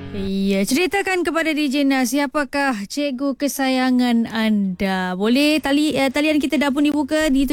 Ya, ceritakan kepada DJ Nas, siapakah cikgu kesayangan anda? Boleh talian kita dah pun dibuka di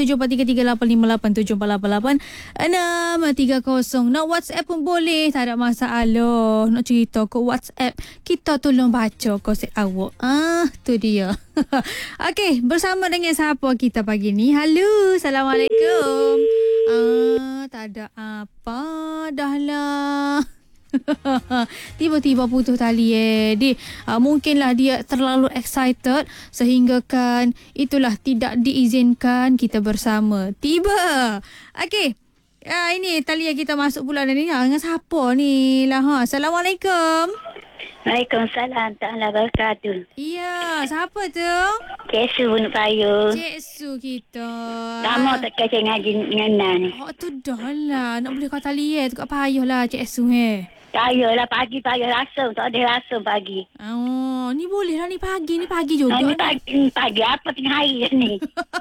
7438587488 630. Nak WhatsApp pun boleh, tak ada masalah. Nak cerita ke WhatsApp, kita tolong baca konsep awak. Tu dia. Okey, bersama dengan siapa kita pagi ni? Halo, Assalamualaikum. Tak ada apa dah lah. Tiba-tiba putus tali mungkinlah dia terlalu excited sehingga kan itulah tidak diizinkan kita bersama. Tiba. Okey. Ini talian kita masuk pula ni dengan siapa ni lah. Assalamualaikum. Waalaikumsalam ta'ala barakatuh. Ya, siapa tu? Cik Su Bunuk Payu. Cik Su kita. Lama tak kacau ngaji dengan ni. Tu dah lah. Nak boleh kau talian tu kat payah lah Cik Su Payah lah pagi payah rasam. Tak ada rasam pagi. Ni boleh lah ni pagi juga. Ni pagi apa tengah hari ni.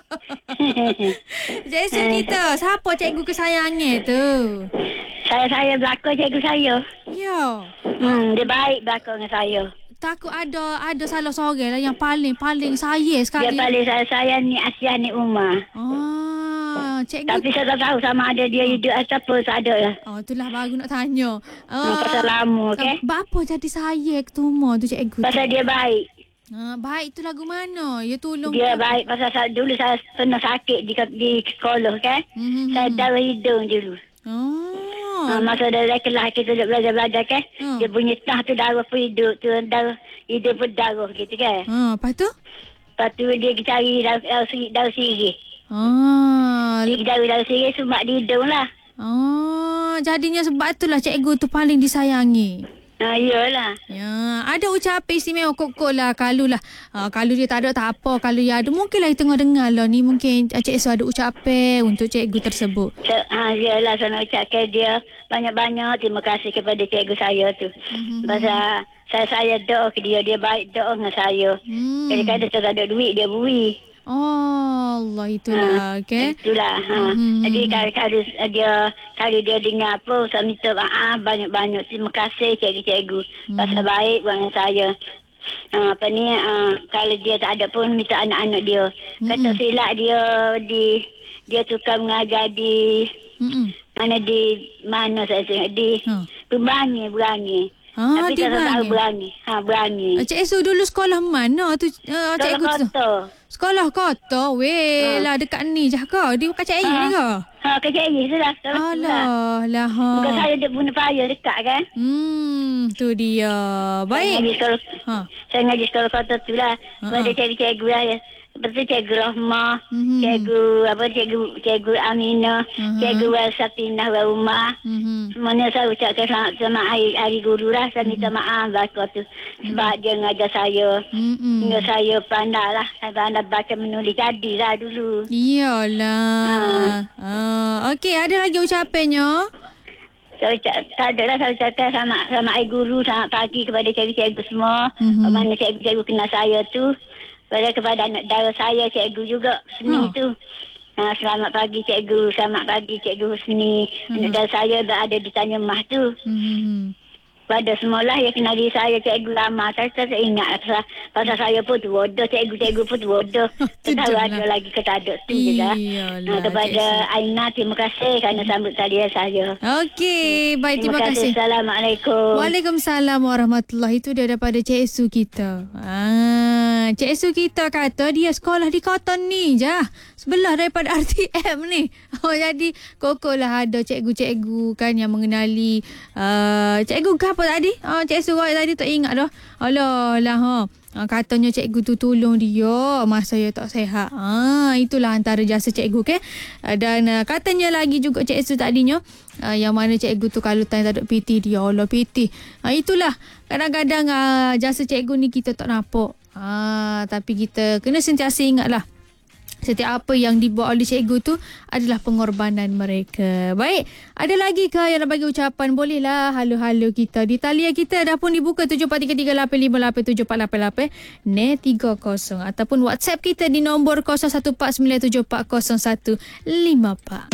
Cik Su kita. Siapa cikgu kesayangan tu? Saya belakang cikgu saya. Ya. Dia baik belakang dengan saya. Takut ada salah seorang lah yang paling saya sekali. Dia paling saya ni Asyah ni Umar. Cikgu. Tapi saya tak tahu sama ada dia hidup ataupun tak ada lah. Itulah baru nak tanya. Pasal lama, okey? Bapa jadi saya ketemu tu cikgu. Pasal dia baik. Baik tu lagu mana? Ya tolong. Dia baik pasal dulu saya pernah sakit di sekolah kan. Saya darah hidung dulu. Masa dari kelas kita belajar kan. Dia bunyi tah tu darah pun hidup tu. Darah hidup pun darah gitu kan. Lepas tu? Lepas tu dia cari darah sirih. Dia darah sirih sumak di hidung lah. Jadinya sebab itulah cikgu tu paling disayangi. Iyalah. Ya, ada ucapan istimewa kok lah kalau dia tak ada tak apa, kalau dia ada mungkinlah kita tengah dengar lah ni, mungkin Cik Su ada ucapan untuk cikgu tersebut. Iyalah, saya nak ucapkan dia banyak-banyak terima kasih kepada cikgu saya tu. Pasal saya doa ke dia baik doa dengan saya. Kadang-kadang saya tak ada duit dia beri. Allah, itulah. Okay. Itulah. Jadi kalau dia dengar apa, saya minta maaf banyak-banyak. Terima kasih cikgu-cikgu. Pasal baik dengan saya. Kalau dia tak ada pun minta anak-anak dia. Kata silap dia tukar mengajar di mana saya tengok di Berani. Tapi saya tak tahu Berani. Cik Su dulu sekolah mana tu cikgu tu? Sekolah kota. Lah dekat ni je ke? Dia bukan Cik Ayi ni ke? Ke Cik Ayi sudah. Alah. Bukan saya dia Bunuk Payu dekat kan? Tu dia. Baik. Saya ngaji sekolah kota tu lah. Ada cikgu-cikgu lah ya. Seperti Cikgu Rahmah, Cikgu Aminah, Cikgu Wasatinah wa Umar. Semuanya saya ucapkan selamat sama hari guru lah. Saya minta maaf bakal tu. Sebab dia mengajar saya. Hingga saya pandai lah. Saya pandai baca menulis jadilah dulu. Iyalah. Okey, ada lagi ucapannya? Saya ucapkan sama hari guru, selamat pagi kepada cikgu-cikgu semua. Mana cikgu-cikgu kenal saya tu. Kepada anak dara saya, cikgu juga Husni tu. Selamat pagi cikgu, selamat pagi cikgu Husni. Anak dara saya berada di Tanjung Mas tu. Pada semualah yang kenali saya cikgu lama. Saya tak ingat pasal saya pun tu bodoh, cikgu pun tu bodoh. Tak tahu ada lagi ke tak ada tu je dah. Kepada Aina, terima kasih kerana sambut talian saya. Okey, baik, terima kasih. Assalamualaikum. Waalaikumsalam warahmatullahi. Itu dia daripada Cik Su kita. Cik Su kita kata dia sekolah di kota ni je. Sebelah daripada RTM ni. Jadi kokolah ada cikgu-cikgu kan yang mengenali cikgu apa tadi? Cik Su tadi tak ingat dah. Alah lah katanya cikgu tu tolong dia masa dia tak sihat. Itulah antara jasa cikgu ke. Dan katanya lagi juga Cik Su tadinya yang mana cikgu tu kalau tak ada PT dia Allah PT. Itulah kadang-kadang jasa cikgu ni kita tak nampak. Tapi kita kena sentiasa ingatlah setiap apa yang dibuat oleh cikgu tu adalah pengorbanan mereka. Baik, ada lagi ke yang nak bagi ucapan? Bolehlah halo-halo kita. Di talian kita dah pun dibuka 7433858830 ataupun WhatsApp kita di nombor 0149740154.